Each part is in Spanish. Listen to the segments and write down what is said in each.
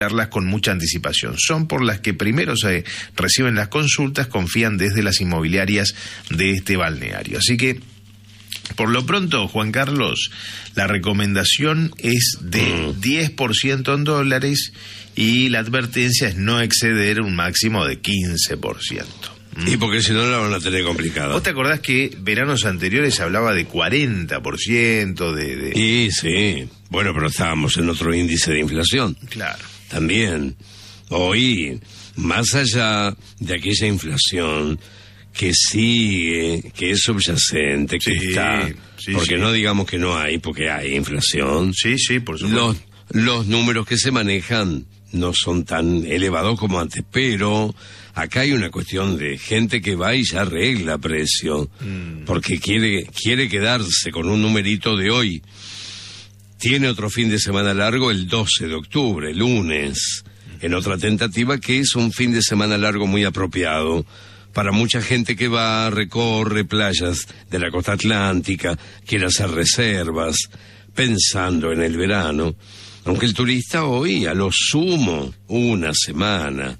con mucha anticipación. Son por las que primero se reciben las consultas, confían desde las inmobiliarias de este balneario. Así que, por lo pronto, Juan Carlos, la recomendación es de 10% en dólares y la advertencia es no exceder un máximo de 15%. Y porque si no la van a tener complicada. ¿Vos te acordás que veranos anteriores se hablaba de 40% de... Y sí, bueno, pero estábamos en otro índice de inflación. Claro. También, hoy, más allá de aquella inflación que sigue, que es subyacente, que está, porque no digamos que no hay, porque hay inflación. Sí, por supuesto. Los números que se manejan no son tan elevados como antes, pero acá hay una cuestión de gente que va y ya arregla precio, porque quiere quedarse con un numerito de hoy. Tiene otro fin de semana largo el 12 de octubre, lunes, en otra tentativa que es un fin de semana largo muy apropiado para mucha gente que va, recorre playas de la costa atlántica, quiere hacer reservas, pensando en el verano, aunque el turista hoy a lo sumo una semana,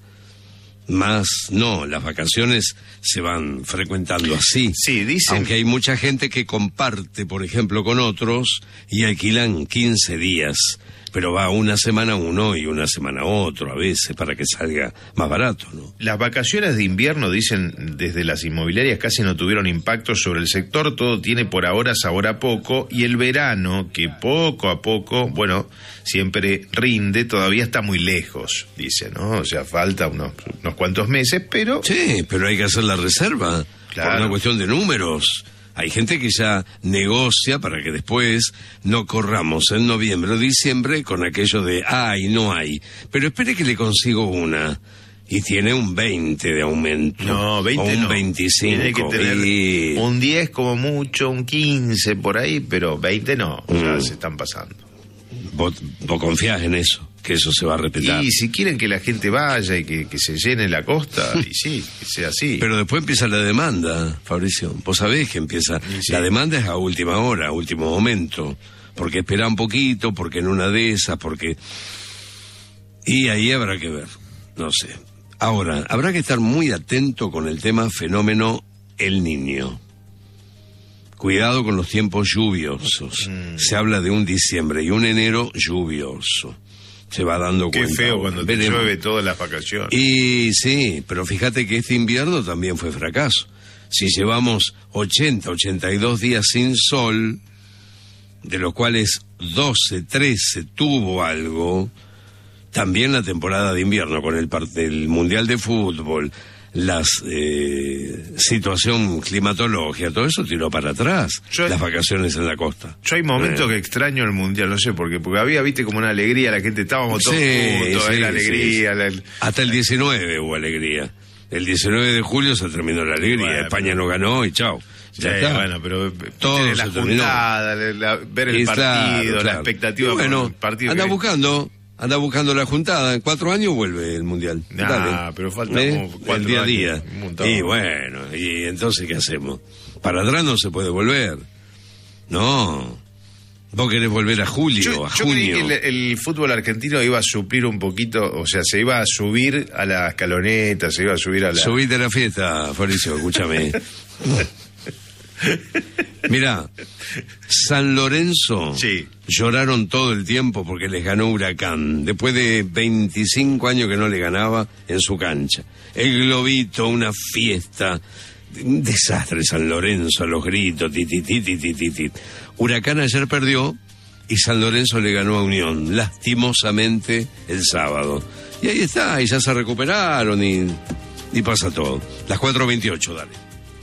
más no, las vacaciones se van frecuentando así. Sí, dicen. Aunque hay mucha gente que comparte, por ejemplo, con otros y alquilan 15 días, pero va una semana uno y una semana otro a veces para que salga más barato, ¿no? Las vacaciones de invierno, dicen desde las inmobiliarias, casi no tuvieron impacto sobre el sector, todo tiene por ahora sabor a poco, y el verano, que poco a poco, bueno, siempre rinde, todavía está muy lejos, dice, ¿no? O sea, falta unos cuantos meses, pero... Sí, pero hay que hacer la reserva, claro, por una cuestión de números. Hay gente que ya negocia para que después no corramos en noviembre o diciembre con aquello de hay, no hay. Pero espere que le consigo una. Y tiene un 20 de aumento. No, 20 o un no. 25. Tiene que tener un 10 como mucho, un 15 por ahí, pero 20 no. Ya se están pasando. ¿Vos confiás en eso? Que eso se va a respetar. Y si quieren que la gente vaya y que se llene la costa, y sí, que sea así. Pero después empieza la demanda, Fabricio. Vos sabés que empieza. Sí. La demanda es a última hora, a último momento. Porque espera un poquito, porque en una de esas, porque... Y ahí habrá que ver. No sé. Ahora, habrá que estar muy atento con el tema fenómeno El Niño. Cuidado con los tiempos lluviosos. Se habla de un diciembre y un enero lluvioso. Se va dando cuenta. Qué feo cuando te llueve todas las vacaciones. Y sí, pero fíjate que este invierno también fue fracaso. Si llevamos 82 días sin sol, de los cuales 12, 13 tuvo algo, también la temporada de invierno con el Mundial de Fútbol, la situación climatológica, todo eso tiró para atrás, las vacaciones en la costa. Yo hay momentos que extraño el Mundial, no sé por qué, porque había, viste, como una alegría, la gente estábamos todos juntos, la alegría. Sí. Hasta el 19 hubo alegría. El 19 de julio se terminó la alegría, bueno, España no ganó y chao. Ya está. Bueno, pero todo la juntada, ver el partido, claro. La expectativa bueno, por el partido. Anda buscando la juntada. En 4 años vuelve el Mundial. Pero falta 4 el día a día. Años, y bueno, y entonces ¿qué hacemos? Para atrás no se puede volver. No. Vos querés volver a julio, yo junio. Yo creí que el fútbol argentino iba a suplir un poquito, o sea, se iba a subir a la escaloneta, se iba a subir a la... Subite a la fiesta, Fabricio, escúchame. Mirá, San Lorenzo lloraron todo el tiempo porque les ganó Huracán, después de 25 años que no le ganaba en su cancha. El globito, una fiesta, un desastre San Lorenzo, a los gritos, ti. Huracán ayer perdió y San Lorenzo le ganó a Unión, lastimosamente el sábado. Y ahí está, y ya se recuperaron y pasa todo. Las 4:28, dale.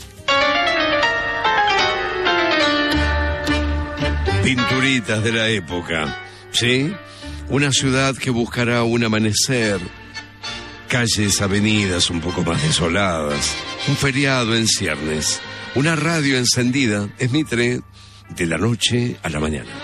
Pinturitas de la época, ¿sí? Una ciudad que buscará un amanecer, calles, avenidas un poco más desoladas, un feriado en ciernes, una radio encendida, es Mitre, de la noche a la mañana.